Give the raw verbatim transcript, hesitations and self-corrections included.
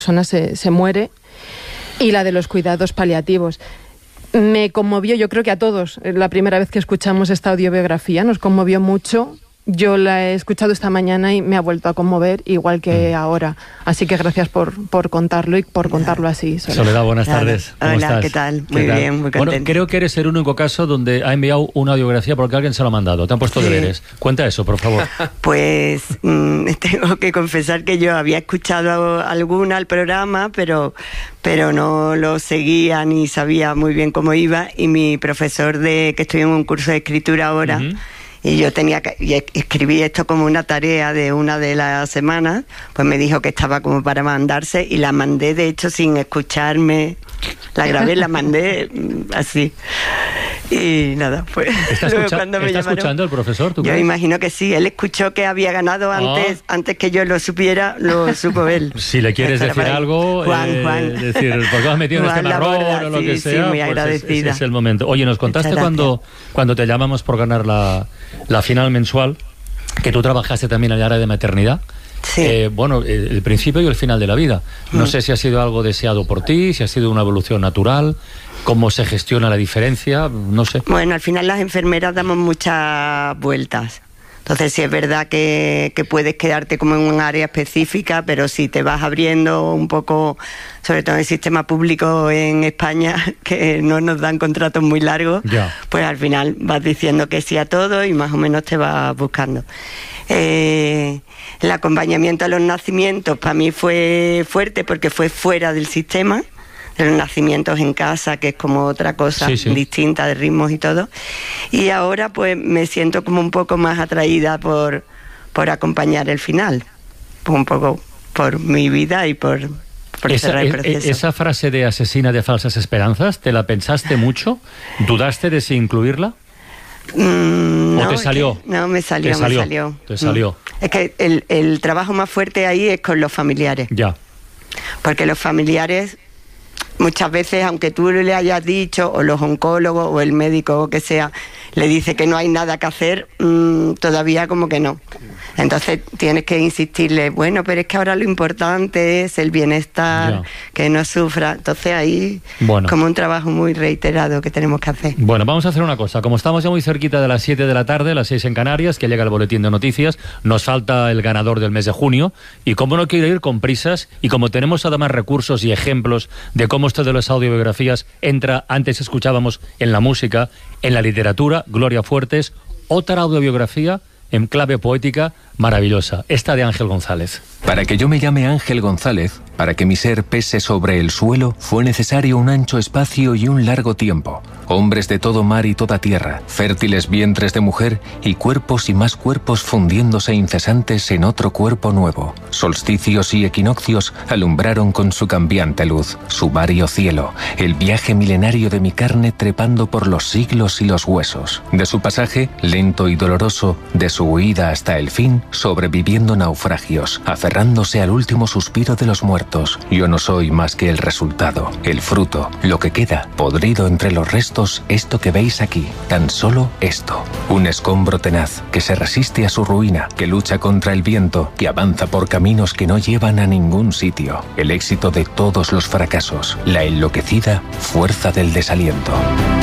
persona se, se muere, y la de los cuidados paliativos. Me conmovió, yo creo que a todos, la primera vez que escuchamos esta audiobiografía, nos conmovió mucho. Yo la he escuchado esta mañana y me ha vuelto a conmover, igual que ahora. Así que gracias por, por contarlo y por contarlo así. Soledad, Soledad, buenas tardes. ¿Cómo Hola, estás? ¿qué tal? Muy ¿Qué bien, muy contento. Bueno, creo que eres el único caso donde ha enviado una audiografía porque alguien se lo ha mandado. Te han puesto Sí. deberes. Cuenta eso, por favor. Pues mmm, tengo que confesar que yo había escuchado alguna al programa, pero, pero no lo seguía ni sabía muy bien cómo iba. Y mi profesor, de que estoy en un curso de escritura ahora, uh-huh. y yo tenía que y escribí esto como una tarea de una de las semanas, pues me dijo que estaba como para mandarse, y la mandé, de hecho, sin escucharme. La grabé, la mandé así. Y nada, pues... ¿Está, escucha cuando me ¿está escuchando el profesor? ¿tú yo crees? imagino que sí. Él escuchó que había ganado antes, oh. antes que yo lo supiera, lo supo él. Si le quieres decir algo, Juan, eh, Juan. decir, ¿por qué has metido Juan en este marrón Borda, o lo sí, que sea? Sí, muy pues agradecida. Es, es el momento. Oye, nos contaste cuando, cuando te llamamos por ganar la, la final mensual, que tú trabajaste también en el área de maternidad. Sí. Eh, bueno, el, el principio y el final de la vida. No mm. sé si ha sido algo deseado por ti, si ha sido una evolución natural, cómo se gestiona la diferencia, no sé. Bueno, al final las enfermeras damos muchas vueltas. Entonces sí es verdad que, que puedes quedarte como en un área específica, pero si te vas abriendo un poco, sobre todo en el sistema público en España, que no nos dan contratos muy largos, ya. pues al final vas diciendo que sí a todo y más o menos te vas buscando. Eh, el acompañamiento a los nacimientos para mí fue fuerte porque fue fuera del sistema, de los nacimientos en casa, que es como otra cosa sí, sí. distinta de ritmos y todo. Y ahora pues me siento como un poco más atraída por, por acompañar el final, un poco por mi vida y por, por esa, cerrar el proceso. Esa frase de asesina de falsas esperanzas, ¿te la pensaste mucho? ¿Dudaste de si incluirla? Mm, ¿O no, te salió? Que, no, me salió, salió, me salió. Te salió. Es que el, el trabajo más fuerte ahí es con los familiares. Ya. Porque los familiares, muchas veces, aunque tú le hayas dicho, o los oncólogos, o el médico, o que sea, le dice que no hay nada que hacer, mmm, todavía como que no. Entonces tienes que insistirle, bueno, pero es que ahora lo importante es el bienestar, ya. que no sufra. Entonces ahí, bueno. como un trabajo muy reiterado que tenemos que hacer. Bueno, vamos a hacer una cosa. Como estamos ya muy cerquita de las siete de la tarde, las seis en Canarias, que llega el boletín de noticias, nos falta el ganador del mes de junio, y como no quiero ir con prisas, y como tenemos además recursos y ejemplos de cómo esto de las audiobiografías entra, antes escuchábamos en la música, en la literatura, Gloria Fuertes, otra audiobiografía en clave poética maravillosa, esta de Ángel González. Para que yo me llame Ángel González, para que mi ser pese sobre el suelo, fue necesario un ancho espacio y un largo tiempo. Hombres de todo mar y toda tierra, fértiles vientres de mujer y cuerpos y más cuerpos fundiéndose incesantes en otro cuerpo nuevo. Solsticios y equinoccios alumbraron con su cambiante luz, su vario cielo, el viaje milenario de mi carne trepando por los siglos y los huesos. De su pasaje, lento y doloroso, de su huida hasta el fin, sobreviviendo naufragios, aferrándose al último suspiro de los muertos. Yo no soy más que el resultado, el fruto, lo que queda, podrido entre los restos, esto que veis aquí, tan solo esto. Un escombro tenaz, que se resiste a su ruina, que lucha contra el viento, que avanza por caminos que no llevan a ningún sitio. El éxito de todos los fracasos, la enloquecida fuerza del desaliento.